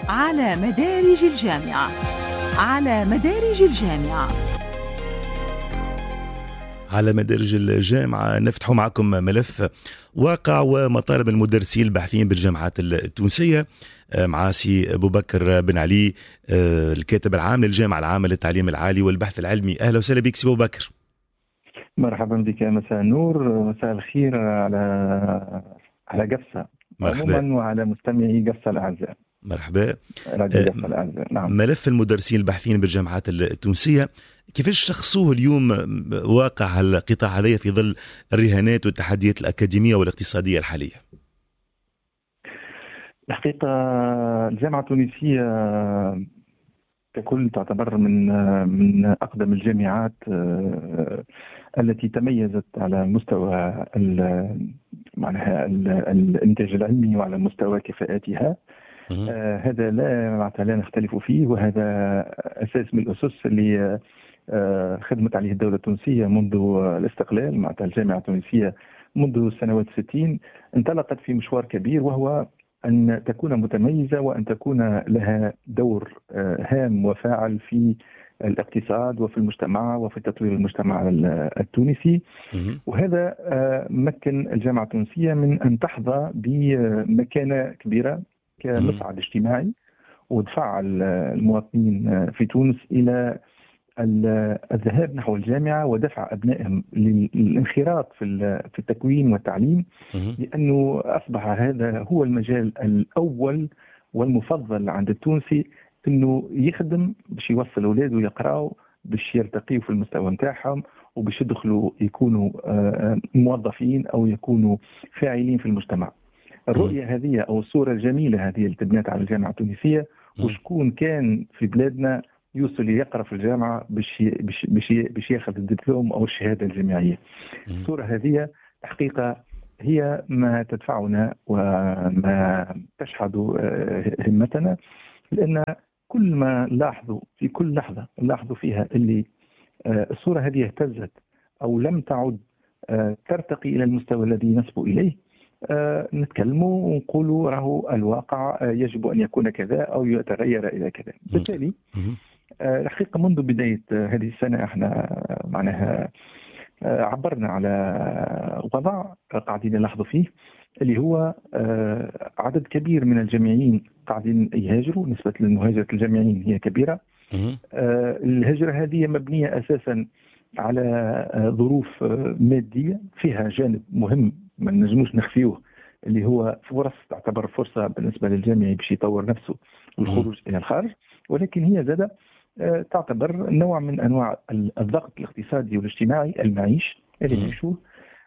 على مدارج الجامعة. على مدارج الجامعة. على مدارج الجامعة نفتح معكم ملف واقع ومطالب المدرسين الباحثين بالجامعات التونسية مع سي أبو بكر بن علي، الكاتب العام للجامعة العامة للتعليم العالي والبحث العلمي. أهلا وسهلا بك سي أبو بكر. مرحبا بك، مساء النور، مساء الخير على قفصة عموما وعلى مستمعي قفصة الأعزاء. مرحبا. راديو قفصة الأعزاء. نعم. ملف المدرسين الباحثين بالجامعات التونسية، كيفاش شخصوه اليوم واقع القطاع هذا في ظل الرهانات والتحديات الأكاديمية والاقتصادية الحالية؟ الحقيقة الجامعة التونسية ككل تعتبر من أقدم الجامعات التي تميزت على مستوى معناها الإنتاج العلمي وعلى مستوى كفاءاتها. هذا لا نختلف فيه، وهذا أساس من الأسس اللي خدمت عليه الدولة التونسية منذ الاستقلال. معناتها الجامعة التونسية منذ سنوات 60 انطلقت في مشوار كبير، وهو أن تكون متميزة وأن تكون لها دور هام وفاعل في الاقتصاد وفي المجتمع وفي تطوير المجتمع التونسي. وهذا مكن الجامعة التونسية من أن تحظى بمكانة كبيرة كمصعد اجتماعي، وتفعل المواطنين في تونس إلى الذهاب نحو الجامعة ودفع أبنائهم للانخراط في التكوين والتعليم، لأنه أصبح هذا هو المجال الأول والمفضل عند التونسي، أنه يخدم باش يوصل أولاده يقرأوا، باش يرتقيوا في المستوى متاعهم، وباش يدخلوا يكونوا موظفين أو يكونوا فاعلين في المجتمع. الرؤية هذه أو الصورة الجميلة هذه اللي تبنات على الجامعة التونسية، وشكون كان في بلادنا يوصل يقرأ في الجامعة باش ياخذ الدبلوم أو الشهادة الجامعية. الصورة هذه حقيقة هي ما تدفعنا وما تشحذ همتنا، لأن كل ما لاحظوا في كل لحظة لاحظوا فيها اللي الصورة هذه اهتزت أو لم تعد ترتقي إلى المستوى الذي نسبو إليه، نتكلموا ونقولوا راهو الواقع يجب أن يكون كذا أو يتغير إلى كذا. بالتالي الحقيقة منذ بداية هذه السنة احنا معناها عبرنا على وضع قاعدين نلاحظوا فيه، اللي هو عدد كبير من الجامعيين قاعدين يهاجروا. نسبة المهاجرة الجامعيين هي كبيرة. الهجرة هذه مبنية أساسا على ظروف مادية، فيها جانب مهم ما نجموش نخفيوه، اللي هو فرص، تعتبر فرصة بالنسبة للجامعي باش يطور نفسه والخروج إلى الخارج، ولكن هي زادة تعتبر نوع من أنواع الضغط الاقتصادي والاجتماعي المعيش اللي نعيشوه،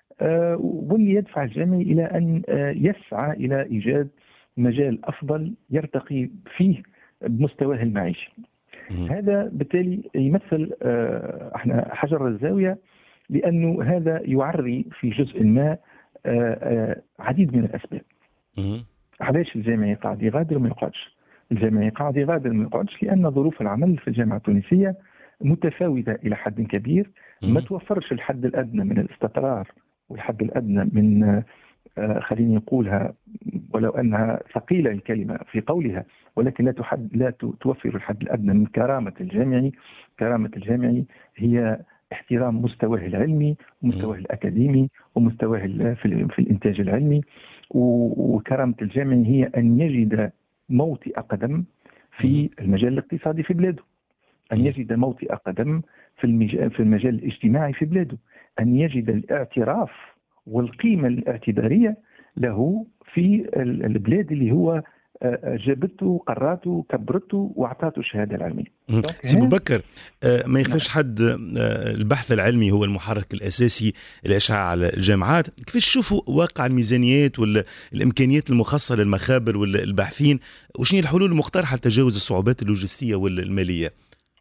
واللي يدفع الجامعي إلى أن يسعى إلى إيجاد مجال أفضل يرتقي فيه بمستواه المعيشي. هذا بالتالي يمثل احنا حجر الزاوية، لأنه هذا يعري في جزء ما عديد من الأسباب. علاش الجامعي قاعد يغادر وما يقعدش؟ الجامعي قاعد يغادر وما يقعدش لأن ظروف العمل في الجامعة التونسية متفاوتة إلى حد كبير، ما توفرش الحد الأدنى من الاستقرار والحد الأدنى من خليني نقولها ولو أنها ثقيلة الكلمة في قولها، ولكن لا توفر الحد الأدنى من كرامة الجامعي. كرامة الجامعي هي احترام مستواه العلمي ومستواه الأكاديمي ومستواه في الإنتاج العلمي. وكرامة الجامعي هي أن يجد موطئ قدم في المجال الاقتصادي في بلاده، أن يجد موطئ قدم في المجال الاجتماعي في بلاده، أن يجد الاعتراف والقيمة الاعتبارية له في البلاد اللي هو جابته قراته كبرته واعطاته الشهاده العلميه. سي أبو بكر، ما يخفاش حد البحث العلمي هو المحرك الاساسي لاشعاع على الجامعات. كيفاش تشوفوا واقع الميزانيات والامكانيات المخصصه للمخابر والباحثين، وشنو الحلول المقترحه لتجاوز الصعوبات اللوجستيه والماليه؟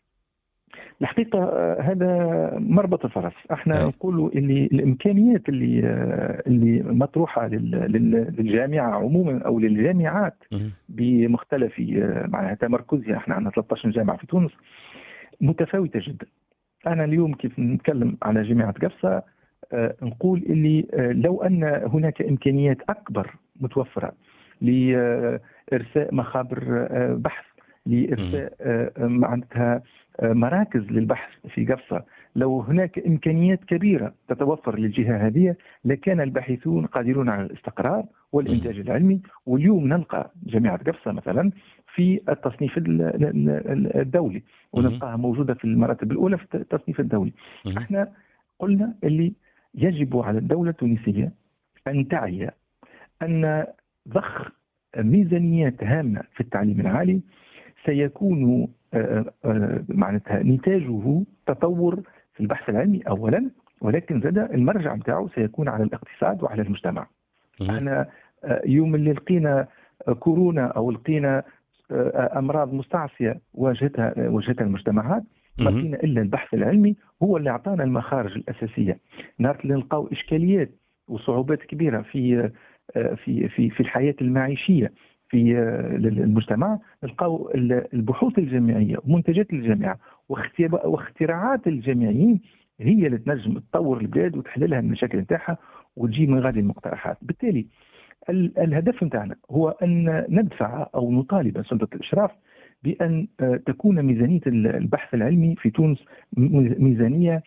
الحقيقة هذا مربط الفرس. احنا نقولوا اللي الامكانيات اللي مطروحة للجامعة عموما او للجامعات بمختلف معناها تمركزها، احنا عندنا 13 جامعة في تونس متفاوتة جدا. انا اليوم كيف نتكلم على جامعة قفصة نقول اللي لو ان هناك امكانيات اكبر متوفرة لإرساء مخابر بحث، لإرساء معناتها مراكز للبحث في قفصة. لو هناك إمكانيات كبيرة تتوفر للجهة هذه لكان الباحثون قادرون على الاستقرار والإنتاج العلمي. واليوم نلقى جامعة قفصة مثلا في التصنيف الدولي، ونلقاها موجودة في المراتب الأولى في التصنيف الدولي. احنا قلنا اللي يجب على الدولة التونسية أن تعي أن ضخ ميزانيات هامة في التعليم العالي سيكون معناتها نتاجه تطور في البحث العلمي أولا، ولكن زاد المرجع بتاعه سيكون على الاقتصاد وعلى المجتمع. احنا يوم اللي لقينا كورونا أو لقينا أمراض مستعصية واجهتها المجتمعات، ما فينا إلا البحث العلمي هو اللي أعطانا المخارج الأساسية. نهار اللي نلقاو إشكاليات وصعوبات كبيرة في في في في الحياة المعيشية في المجتمع، نلقاو البحوث الجامعية ومنتجات الجامعة واختراعات الجامعيين هي اللي تنجم تطور البلاد وتحللها المشاكل نتاعها وتجيب من غادي المقترحات. بالتالي الهدف نتاعنا هو أن ندفع أو نطالب سلطة الإشراف بأن تكون ميزانية البحث العلمي في تونس ميزانية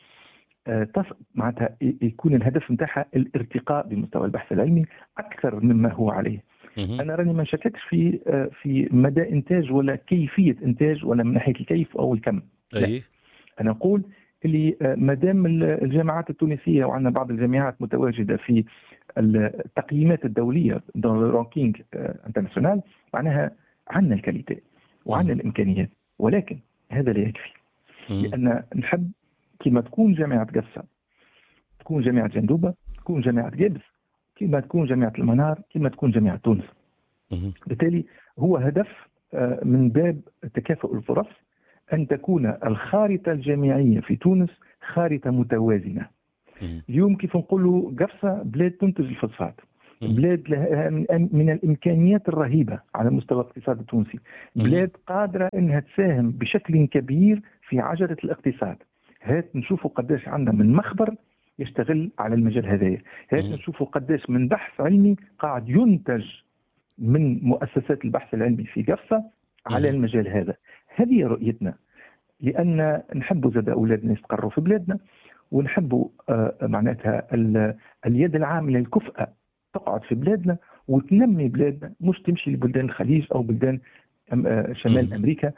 معناتها يكون الهدف نتاعها الارتقاء بمستوى البحث العلمي أكثر مما هو عليه. أنا راني ما نشككش في مدى إنتاج ولا كيفية إنتاج ولا من ناحية الكيف أو الكم. أنا أقول اللي مادام الجامعات التونسية وعندنا بعض الجامعات متواجدة في التقييمات الدولية دون رانكينج انترناسيونال، معناها عندنا الكاليتي وعندنا الإمكانيات، ولكن هذا لا يكفي. لأن نحب كما تكون جامعة قفصة، تكون جامعة جندوبة، تكون جامعة قابس، كما تكون جامعة المنار، كما تكون جامعة تونس. بالتالي هو هدف من باب تكافؤ الفرص أن تكون الخارطة الجامعية في تونس خارطة متوازنة. اليوم كيف نقولوا قفصة بلاد تنتج الفوسفات، بلاد لها من الإمكانيات الرهيبة على مستوى الاقتصاد التونسي، بلاد قادرة أنها تساهم بشكل كبير في عجلة الاقتصاد. هات نشوفوا قداش عندنا من مخبر يشتغل على المجال هذايا، هات نشوفوا قداش من بحث علمي قاعد ينتج من مؤسسات البحث العلمي في قفصة على المجال هذا. هذه رؤيتنا، لأن نحب زاد أولادنا يستقروا في بلادنا، ونحب معناتها اليد العاملة الكفءة تقعد في بلادنا وتنمي بلادنا، مش تمشي لبلدان الخليج أو بلدان شمال أمريكا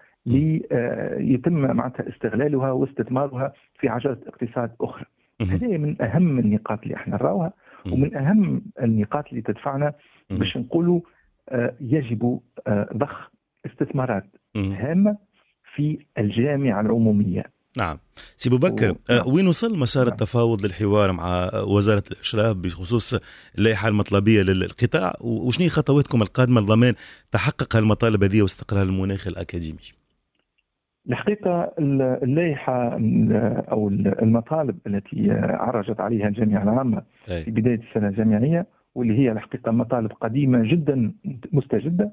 يتم معناتها استغلالها واستثمارها في عجلة اقتصاد أخرى. هذه من أهم النقاط اللي احنا نراوها، ومن أهم النقاط اللي تدفعنا باش نقولوا يجب ضخ استثمارات هامة في الجامعة العمومية. نعم سي أبو بكر، وين وصل مسار التفاوض للحوار مع وزارة الإشراف بخصوص اللائحة المطلبية للقطاع، وشنو خطواتكم القادمة لضمان تحقق المطالب هذه واستقرار المناخ الأكاديمي؟ الحقيقة اللائحة أو المطالب التي عرجت عليها الجامعة العامة في بداية السنة الجامعية، واللي هي الحقيقة مطالب قديمة جدا مستجدة،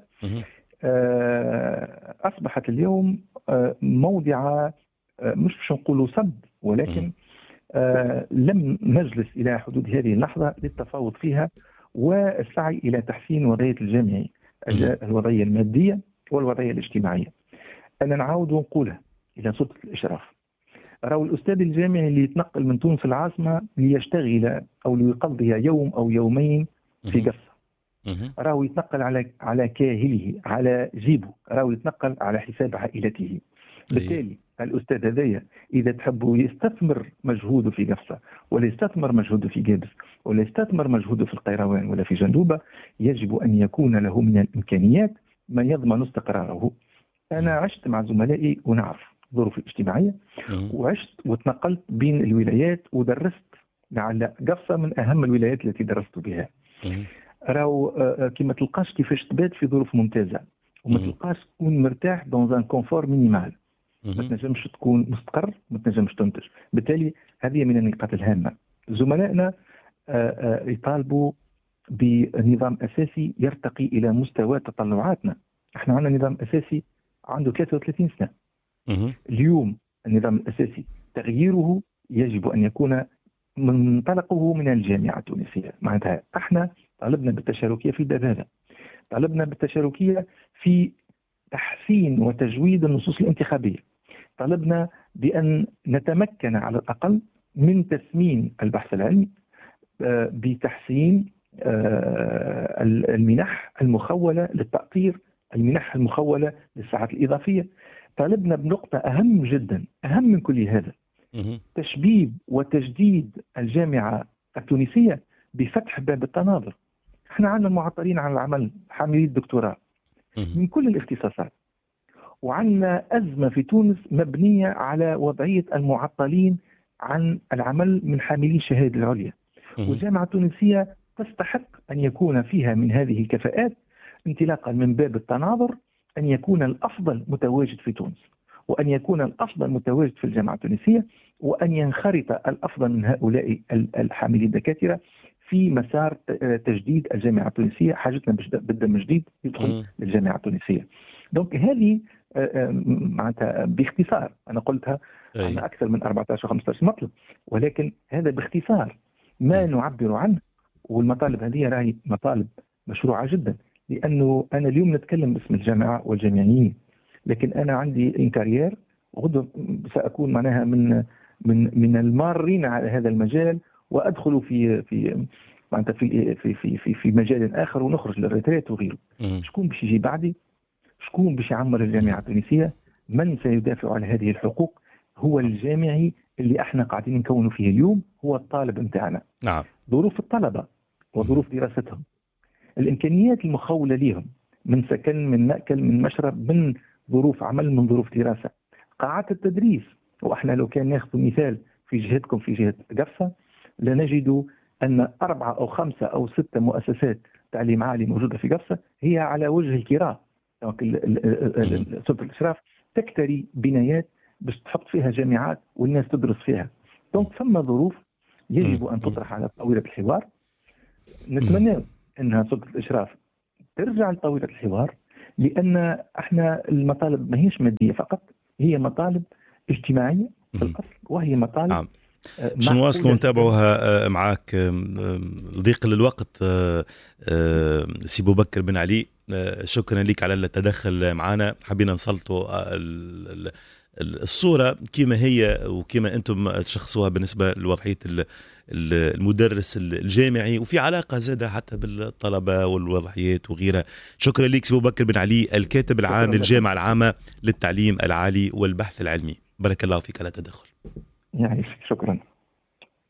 أصبحت اليوم موضع مش باش نقولوا صد، ولكن لم نجلس إلى حدود هذه اللحظة للتفاوض فيها والسعي إلى تحسين وضعية الجامعي، الوضعية المادية والوضعية الاجتماعية. أنا نعاود ونقولها إلى سلطة الإشراف، راهو الأستاذ الجامعي اللي يتنقل من تونس العاصمة ليشتغل أو ليقضي يوم أو يومين في قفصة، راهو يتنقل على كاهله، على جيبه، راهو يتنقل على حساب عائلته. بالتالي الأستاذ هذايا إذا تحبوا يستثمر مجهوده في قفصة، ولا يستثمر مجهوده في قابس، ولا يستثمر مجهوده في القيروان ولا في جندوبة، يجب أن يكون له من الإمكانيات ما يضمن استقراره. أنا عشت مع زملائي ونعرف الظروف الاجتماعية، وعشت وتنقلت بين الولايات ودرست، لعل قفصة من أهم الولايات التي درست بها. راهو كما تلقاش كيفاش تبات في ظروف ممتازة، وما تلقاش تكون مرتاح دون ان كونفور مينيمال، ما تنجمش تكون مستقر، ما تنجمش تنتج. بالتالي هذه من النقاط الهامة. زملائنا يطالبوا بنظام أساسي يرتقي إلى مستوى تطلعاتنا. احنا عندنا نظام أساسي عنده 33 سنة. اليوم النظام الأساسي تغييره يجب أن يكون منطلقه من الجامعة التونسية. معناتها احنا طالبنا بالتشاركية في الباب هذا، طالبنا بالتشاركية في تحسين وتجويد النصوص الانتخابية، طالبنا بأن نتمكن على الأقل من تثمين البحث العلمي بتحسين المنح المخولة للتأطير، المنح المخولة للساعات الإضافية. طالبنا بنقطة أهم جدا، أهم من كل هذا، تشبيب وتجديد الجامعة التونسية بفتح باب التناظر. احنا عندنا معطلين عن العمل، حاملي الدكتوراه من كل الاختصاصات، وعندنا أزمة في تونس مبنية على وضعية المعطلين عن العمل من حاملي الشهادة العليا. والجامعة التونسية تستحق أن يكون فيها من هذه الكفاءات، انطلاقا من باب التناظر، أن يكون الأفضل متواجد في تونس، وأن يكون الأفضل متواجد في الجامعة التونسية، وأن ينخرط الأفضل من هؤلاء الحاملين الدكاترة في مسار تجديد الجامعة التونسية. حاجتنا بالدم جديد يدخل للجامعة التونسية. دونك هذه معناتها باختصار، أنا قلتها عن أكثر من 14-15 مطلب، ولكن هذا باختصار ما نعبر عنه. والمطالب هذه راهي مطالب مشروعة جدا، لأنه أنا اليوم نتكلم باسم الجامعة والجامعيين، لكن أنا عندي إنكارير، غدا سأكون معناها من المارين على هذا المجال، وأدخل في معناتها في مجال آخر، ونخرج للريتريت وغيره. شكون باش يجي بعدي؟ شكون باش يعمر الجامعة التونسية؟ من سيدافع على هذه الحقوق؟ هو الجامعي اللي احنا قاعدين نكونوا فيه اليوم، هو الطالب نتاعنا. نعم. ظروف الطلبة وظروف دراستهم، الإمكانيات المخولة لهم من سكن، من مأكل، من مشرب، من ظروف عمل، من ظروف دراسة، قاعات التدريس. وإحنا لو كان ناخذ مثال في جهتكم، في جهة قفصة، لنجد أن 4 أو 5 أو 6 مؤسسات تعليم عالي موجودة في قفصة هي على وجه الكراء. سلطة الإشراف تكتري بنايات باش تحط فيها جامعات والناس تدرس فيها. دونك ثم ظروف يجب أن تطرح على طاولة الحوار. نتمنى أنها سلطة الإشراف ترجع لطاولة الحوار، لأن احنا المطالب ما هيش مادية فقط، هي مطالب اجتماعية في الأصل، وهي مطالب باش نواصلوا نتابعوها معاك. ضيق للوقت سي بوبكر بن علي، شكرا لك على التدخل معنا. حبينا نسلطوا الصورة كما هي وكما أنتم تشخصوها بالنسبة لوضعية المدرس الجامعي، وفي علاقة زادة حتى بالطلبة والوضعيات وغيرها. شكرا لك سي بوبكر بن علي، الكاتب العام للجامعة العامة للتعليم العالي والبحث العلمي. بارك الله فيك على التدخل. يعني شكرا.